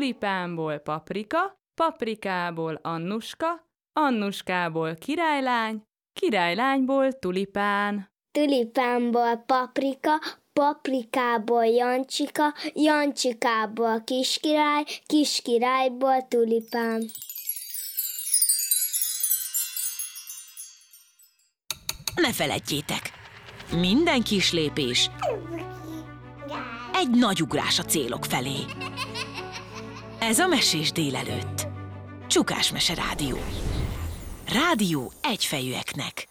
tulipánból paprika, paprikából Annuska, Annuskából királylány, királylányból tulipán. Tulipánból paprika, paprikából Jancsika, Jancsikából kiskirály, kiskirályból tulipán. Ne feledjétek! Minden kis lépés egy nagy ugrás a célok felé. Ez a Mesés délelőtt. Csukás Mese Rádió. Rádió egyfejűeknek.